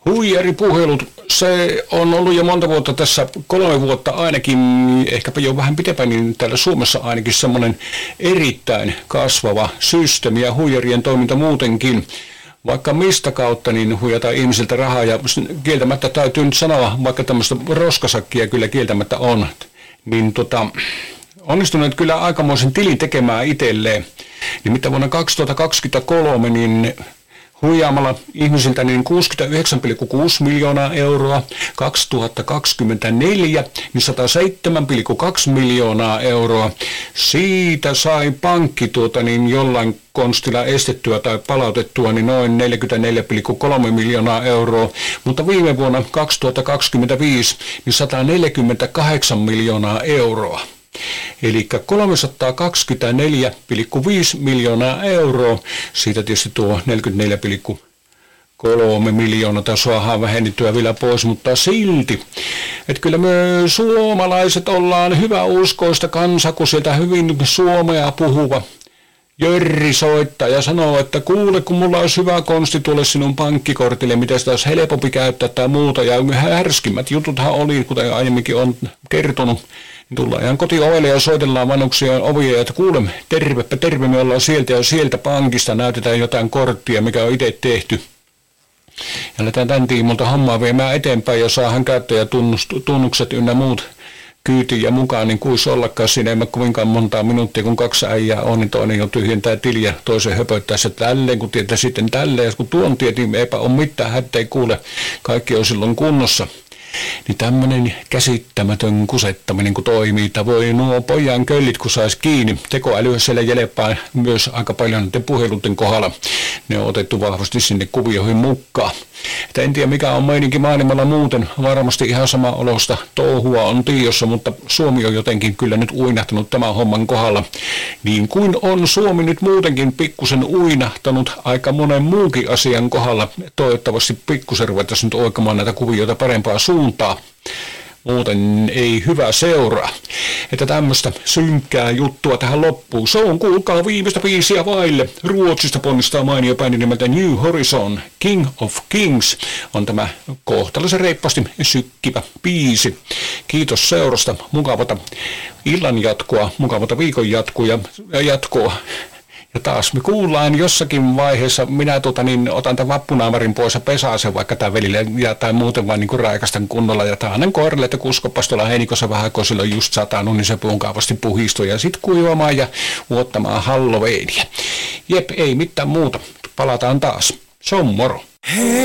Huijaripuhelut, se on ollut jo monta vuotta tässä, 3 vuotta ainakin, ehkäpä jo vähän pitempään, niin täällä Suomessa ainakin semmoinen erittäin kasvava systeemi ja huijarien toiminta muutenkin. Vaikka mistä kautta niin huijataan ihmisiltä rahaa ja kieltämättä täytyy nyt sanoa, vaikka tämmöistä roskasakkia kyllä kieltämättä on, niin onnistuneet kyllä aikamoisen tilin tekemään itselleen. Nimittäin vuonna 2023 niin huijaamalla ihmisiltä niin 69,6 miljoonaa euroa, 2024 niin 107,2 miljoonaa euroa. Siitä sai pankki niin jollain konstilla estettyä tai palautettua niin noin 44,3 miljoonaa euroa, mutta viime vuonna 2025 niin 148 miljoonaa euroa. Eli 324,5 miljoonaa euroa, siitä tietysti tuo 44,3 miljoonaa saadaan vähennettyä vielä pois, mutta silti, että kyllä me suomalaiset ollaan hyväuskoista kansa, kun sieltä hyvin suomea puhuva Jörri soittaa ja sanoo, että kuule, kun mulla olisi hyvä konsti tuolle sinun pankkikortille, miten sitä olisi helpompi käyttää tai muuta, ja härskimmät jututhan oli, kuten aiemminkin on kertonut. Tullaan ihan kotiovelle ja soitellaan vanhuksia ovia, että kuulemme, tervepä terve, me ollaan sieltä ja sieltä pankista, näytetään jotain korttia, mikä on itse tehty. Ja lähdetään tämän tiimolta hommaa viemään eteenpäin ja saadaan käyttäjätunnukset ynnä muut kyytiin ja mukaan, niin kuisi ollakaan siinä, ei kovinkaan montaa minuuttia, kun 2 äijää on, niin toinen jo tyhjentää tiliä, toisen höpöttää se tälleen, kun tietää sitten tälleen, ja kun tuon tietin eipä ole mitään, hättä ei kuule, kaikki on silloin kunnossa. Niin tämmöinen käsittämätön kusettaminen, kun toimii, että voi nuo pojan köllit, kun saisi kiinni. Tekoäly siellä jälepää myös aika paljon näiden puheluiden kohdalla. Ne on otettu vahvasti sinne kuvioihin mukaan. Että en tiedä mikä on meininki maailmalla muuten. Varmasti ihan sama olosta touhua on tiossa, mutta Suomi on jotenkin kyllä nyt uinahtanut tämän homman kohdalla. Niin kuin on Suomi nyt muutenkin pikkusen uinahtanut aika monen muukin asian kohdalla. Toivottavasti pikkusen ruvettaisiin nyt oikamaan näitä kuvioita parempaa suuntaa. Muuten ei hyvä seuraa. Että tämmöistä synkkää juttua tähän loppuun. Se on kuulkaa viimeistä biisiä vaille. Ruotsista ponnistaa mainio bändi nimeltä New Horizon. King of Kings on tämä kohtalaisen reippaasti sykkivä biisi. Kiitos seurasta. Mukavata illan jatkoa, mukavata viikon jatkoa. Ja taas me kuullaan jossakin vaiheessa, minä otan tämän vappunaamarin pois ja pesaan sen vaikka tämän velille ja tai muuten vaan niin raikastan kunnolla ja annan koiralle, että kuskopas tuolla heinikossa vähän, kun sillä on just satanut, niin se puunkaavasti puhistuu ja sitten kuivamaan ja uottamaan Halloweenia. Jep, ei mitään muuta. Palataan taas. Se on moro.